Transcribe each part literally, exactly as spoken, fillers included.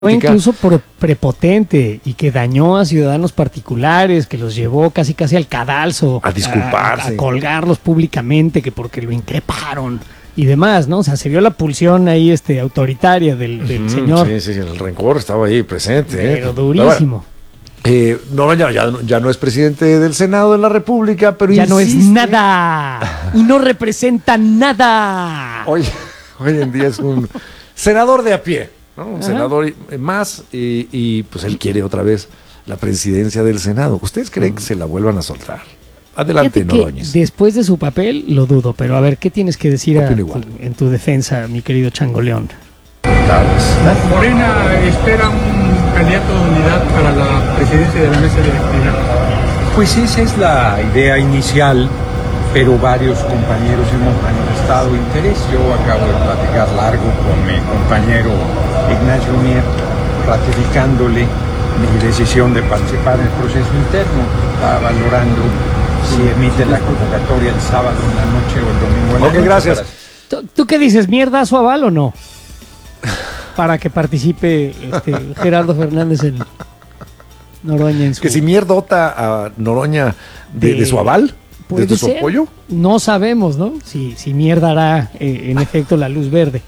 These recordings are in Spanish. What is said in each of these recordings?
Fue incluso por prepotente y que dañó a ciudadanos particulares, que los llevó casi casi al cadalso. A disculparse. A, a colgarlos públicamente, que porque lo increparon y demás, ¿no? O sea, se vio la pulsión ahí este, autoritaria del, del uh-huh, señor. Sí, sí, el rencor estaba ahí presente. Pero ¿eh? durísimo. Eh, no, ya, ya, ya no es presidente del Senado de la República, pero ya insiste. No es nada y no representa nada. Hoy, hoy en día es un senador de a pie. ¿no? Un Ajá. senador más y, y pues él quiere otra vez la presidencia del Senado. ¿Ustedes creen que se la vuelvan a soltar? Adelante, Noroñez. Después de su papel lo dudo, pero a ver, ¿qué tienes que decir a, tu, en tu defensa, mi querido Changoleón? Morena espera un candidato de unidad para la presidencia de la mesa directiva. Pues esa es la idea inicial, pero varios compañeros hemos manifestado interés. Yo acabo de platicar largo con mi compañero Ignacio Mier, ratificándole mi decisión de participar en el proceso interno. Está valorando si emite la convocatoria el sábado en la noche o el domingo en la okay, noche. Gracias. Para... ¿Tú, ¿Tú qué dices? ¿Mierda su aval o no? Para que participe este, Gerardo Fernández en Noroña. En su... Que si mierdota a Noroña de, de, de su aval, de su apoyo. No sabemos, ¿no? Si, si mierda hará eh, en efecto la luz verde.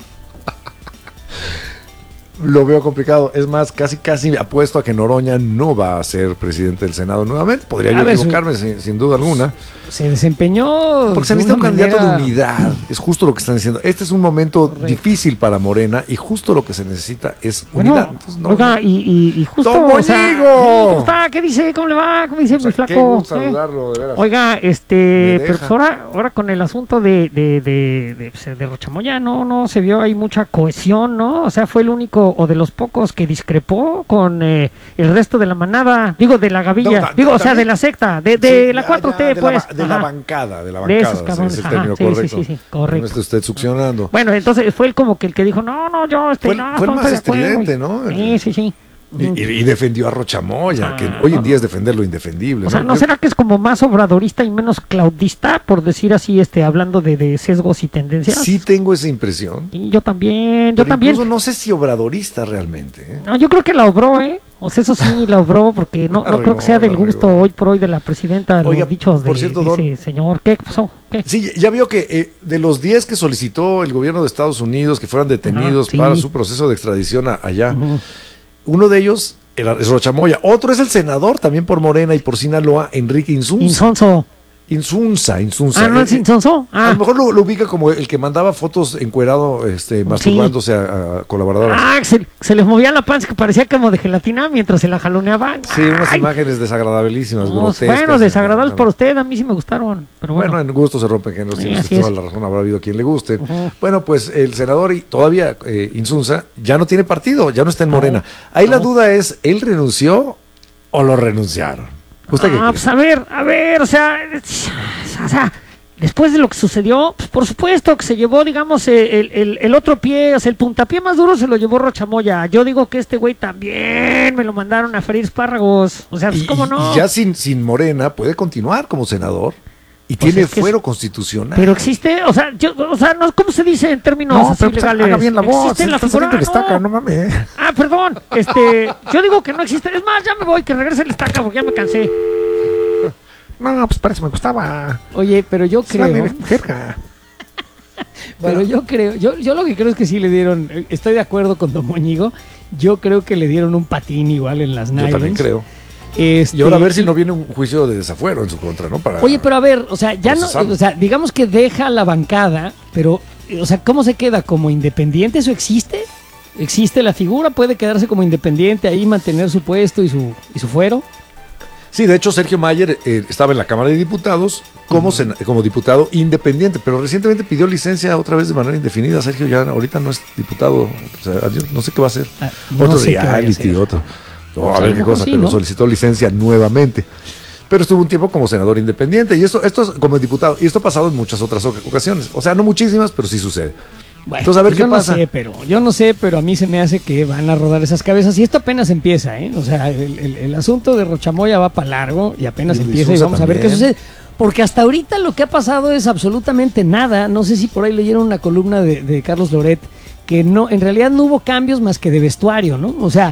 Lo veo complicado. Es más, casi casi apuesto a que Noroña no va a ser presidente del Senado nuevamente. Podría yo ver, equivocarme su... sin, sin duda alguna. Se desempeñó. Porque se necesita un candidato manera... de unidad. Es justo lo que están diciendo. Este es un momento Correcto. difícil para Morena y justo lo que se necesita es bueno, unidad. Entonces, no, oiga, y, y, y justo. ¡Don o sea, ¿cómo está? ¿Qué dice? ¿Cómo le va? ¿Cómo dice o sea, mi flaco? Qué gusto saludarlo, de veras. Oiga, este, pero pues ahora, ahora con el asunto de, de, de, de, de, de Rochamoya, no, no se vio ahí mucha cohesión, ¿no? O sea, fue el único o de los pocos que discrepó con eh, el resto de la manada, digo, de la gavilla, no, digo, o sea, de la secta, de, de sí, la cuatro T, ya, pues. De la, de la bancada, de la bancada, de esos cabrones, ese es el término sí, correcto. Sí, sí, sí, correcto. No esté usted succionando. Bueno, entonces fue el como que el que dijo, no, no, yo, este, fue, no, fue el más estridente, ¿no? Sí, sí, sí. Y, y, y defendió a Rochamoya, ah, que hoy en día es defender lo indefendible. O sea, ¿no, ¿no será que es como más obradorista y menos claudista, por decir así, este, hablando de, de sesgos y tendencias? Sí tengo esa impresión. Y yo también, yo pero también. Incluso no sé si obradorista realmente. ¿eh? No, yo creo que la obró, ¿eh? O sea, eso sí la obró, porque no, no creo que sea del gusto hoy por hoy de la presidenta, Oiga, los dichos de, por cierto, de don, ese señor. ¿Qué pasó? ¿Qué? Sí, ya vio que eh, de los diez que solicitó el gobierno de Estados Unidos que fueran detenidos uh-huh, sí. para su proceso de extradición a, allá, uh-huh. uno de ellos era, es Rochamoya, otro es el senador también por Morena y por Sinaloa, Enrique Insunza. Insonso. Insunza, Insunza. Ah, ¿no es Insonso? Ah. A lo mejor lo, lo ubica como el que mandaba fotos encuerado, este, masturbándose sí. a, a colaboradoras. Ah, se, se les movía la panza que parecía como de gelatina mientras se la jaloneaban. Sí, unas Ay. imágenes desagradabilísimas, no, grotescas. Bueno, desagradables no, para usted, a mí sí me gustaron. Pero bueno, bueno en gusto se rompen géneros, sí, tienes toda la razón, habrá habido quien le guste. Uh-huh. Bueno, pues el senador y todavía eh, Insunza ya no tiene partido, ya no está en Morena. No. Ahí no. la duda es, ¿él renunció o lo renunciaron? Ah, pues a ver, a ver, o sea, o sea, después de lo que sucedió, pues por supuesto que se llevó, digamos, el, el, el otro pie, o sea, el puntapié más duro se lo llevó Rochamoya. Yo digo que este güey también me lo mandaron a freír espárragos, o sea, pues cómo no. Y ya sin, sin Morena puede continuar como senador. Y pues tiene es fuero es, constitucional. Pero existe, o sea, yo, o sea, no, ¿cómo se dice en términos no, así pero pues, legales? Haga bien la voz, existe la figura, el estaca, no mames. Ah, perdón, este, yo digo que no existe. Es más, ya me voy, que regrese el estaca porque ya me cansé. No, pues parece que me gustaba. Oye, pero yo creo. Cerca. Pero bueno. yo creo, yo, yo lo que creo es que sí le dieron, estoy de acuerdo con Don Moñigo, yo creo que le dieron un patín igual en las nylons. Yo también creo. Este, y ahora a ver si no viene un juicio de desafuero en su contra, ¿no? Para oye, pero a ver, o sea, ya no, o sea, digamos que deja la bancada, pero, o sea, ¿cómo se queda? ¿Como independiente? ¿Eso existe? ¿Existe la figura? ¿Puede quedarse como independiente ahí, mantener su puesto y su, y su fuero? Sí, de hecho Sergio Mayer eh, estaba en la Cámara de Diputados como, uh-huh. sen- como diputado independiente, pero recientemente pidió licencia otra vez de manera indefinida. Sergio ya ahorita no es diputado, o sea, no sé qué va a hacer. Ah, no otro sé reality, otro. No, a o sea, ver qué cosa, sí, pero ¿no? solicitó licencia nuevamente. Pero estuvo un tiempo como senador independiente y esto, esto es como diputado. Y esto ha pasado en muchas otras ocasiones. O sea, no muchísimas, pero sí sucede. Bueno, entonces, a ver pues qué yo pasa. No sé, pero, yo no sé, pero a mí se me hace que van a rodar esas cabezas. Y esto apenas empieza, ¿eh? O sea, el, el, el asunto de Rochamoya va para largo y apenas y empieza y vamos también. a ver qué sucede. Porque hasta ahorita lo que ha pasado es absolutamente nada. No sé si por ahí leyeron una columna de, de Carlos Loret que no, en realidad no hubo cambios más que de vestuario, ¿no? O sea,